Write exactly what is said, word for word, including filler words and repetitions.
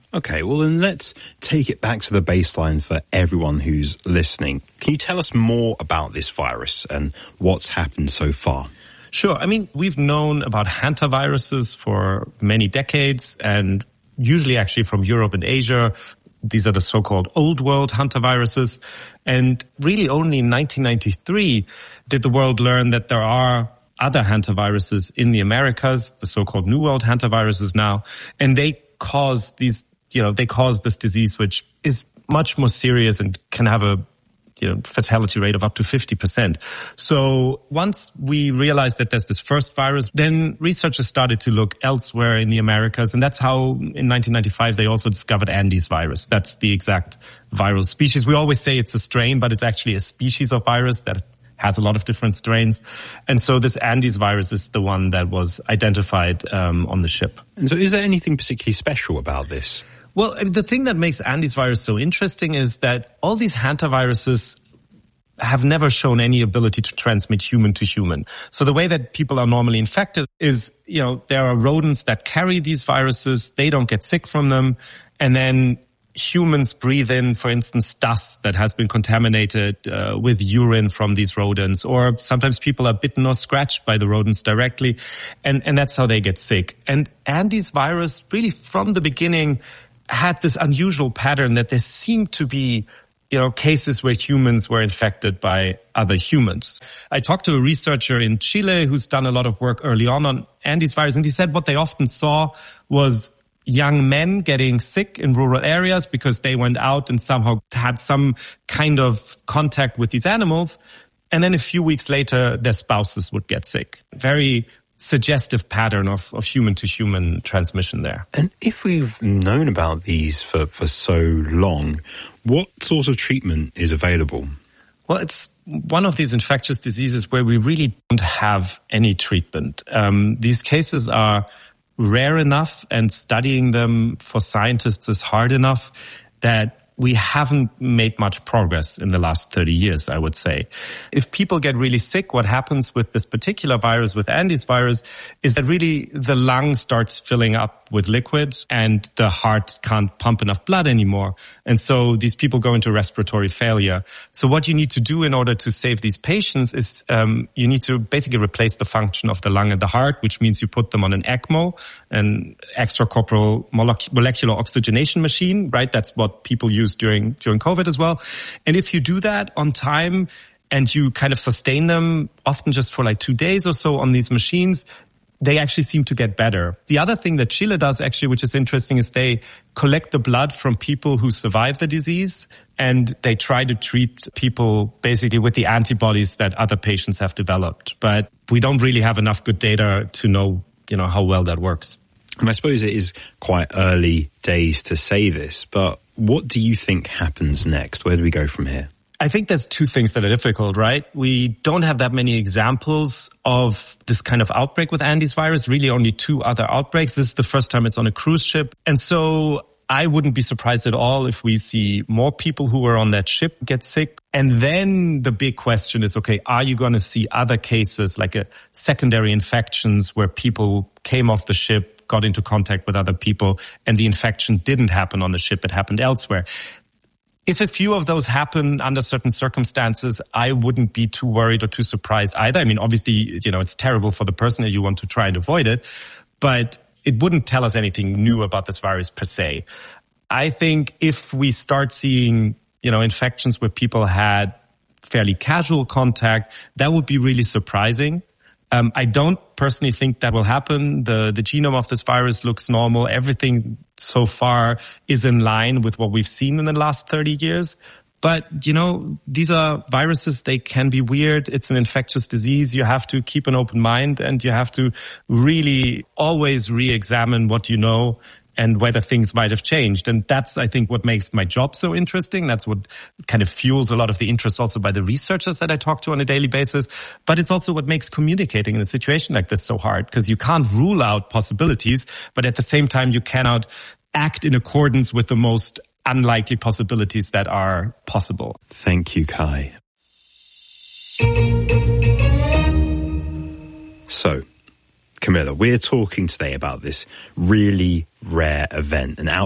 Okay, well then let's take it back to the baseline for everyone who's listening. Can you tell us more about this virus and what's happened so far? Sure. I mean, we've known about hantaviruses for many decades, and usually actually from Europe and Asia. These are the so-called old world hantaviruses. And really only in nineteen ninety-three did the world learn that there are other hantaviruses in the Americas, the so-called New World hantaviruses now, and they cause these, you know, they cause this disease, which is much more serious and can have a, you know, fatality rate of up to fifty percent. So once we realized that there's this first virus, then researchers started to look elsewhere in the Americas. And that's how in nineteen ninety-five, they also discovered Andes virus. That's the exact viral species. We always say it's a strain, but it's actually a species of virus that has a lot of different strains. And so this Andes virus is the one that was identified um, on the ship. And so is there anything particularly special about this? Well, the thing that makes Andes virus so interesting is that all these hantaviruses have never shown any ability to transmit human to human. So the way that people are normally infected is, you know, there are rodents that carry these viruses, they don't get sick from them, and then humans breathe in, for instance, dust that has been contaminated uh, with urine from these rodents, or sometimes people are bitten or scratched by the rodents directly, and, and that's how they get sick. And Andes virus really from the beginning had this unusual pattern that there seemed to be, you know, cases where humans were infected by other humans. I talked to a researcher in Chile who's done a lot of work early on on Andes virus, and he said what they often saw was young men getting sick in rural areas because they went out and somehow had some kind of contact with these animals. And then a few weeks later, their spouses would get sick. Very suggestive pattern of, of human-to-human transmission there. And if we've known about these for, for so long, what sort of treatment is available? Well, it's one of these infectious diseases where we really don't have any treatment. Um, these cases are rare enough, and studying them for scientists is hard enough that we haven't made much progress in the last thirty years, I would say. If people get really sick, what happens with this particular virus, with Andes virus, is that really the lung starts filling up with liquid and the heart can't pump enough blood anymore. And so these people go into respiratory failure. So what you need to do in order to save these patients is um, you need to basically replace the function of the lung and the heart, which means you put them on an ECMO, an extracorporeal molecular oxygenation machine, right? That's what people use during during COVID as well. And if you do that on time and you kind of sustain them, often just for like two days or so on these machines, they actually seem to get better. The other thing that Chile does actually, which is interesting, is they collect the blood from people who survive the disease, and they try to treat people basically with the antibodies that other patients have developed. But we don't really have enough good data to know, you know, how well that works. And I suppose it is quite early days to say this, but what do you think happens next? Where do we go from here? I think there's two things that are difficult, right? We don't have that many examples of this kind of outbreak with Andes virus, really only two other outbreaks. This is the first time it's on a cruise ship. And so I wouldn't be surprised at all if we see more people who were on that ship get sick. And then the big question is, okay, are you going to see other cases like a secondary infections where people came off the ship, got into contact with other people, and the infection didn't happen on the ship, it happened elsewhere? If a few of those happen under certain circumstances, I wouldn't be too worried or too surprised either. I mean, obviously, you know, it's terrible for the person and you want to try and avoid it, but it wouldn't tell us anything new about this virus per se. I think if we start seeing, you know, infections where people had fairly casual contact, that would be really surprising. Um, I don't personally think that will happen. The, the genome of this virus looks normal. Everything so far is in line with what we've seen in the last thirty years. But, you know, these are viruses. They can be weird. It's an infectious disease. You have to keep an open mind, and you have to really always re-examine what you know and whether things might have changed. And that's, I think, what makes my job so interesting. That's what kind of fuels a lot of the interest also by the researchers that I talk to on a daily basis. But it's also what makes communicating in a situation like this so hard, because you can't rule out possibilities, but at the same time, you cannot act in accordance with the most unlikely possibilities that are possible. Thank you, Kai. So, Camilla, we're talking today about this really rare event, an outbreak